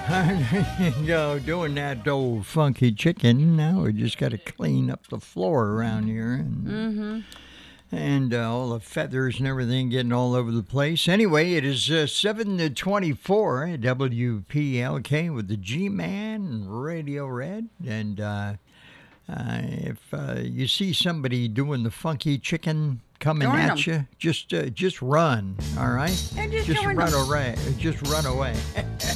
Doing that old funky chicken. Now we just got to clean up the floor around here, and all the feathers and everything getting all over the place. Anyway, it is 7:24 at WPLK with the G-Man Radio Red, and if you see somebody doing the funky chicken coming Join at 'em. you, just run. All right, And just just join run 'em. away. Just run away.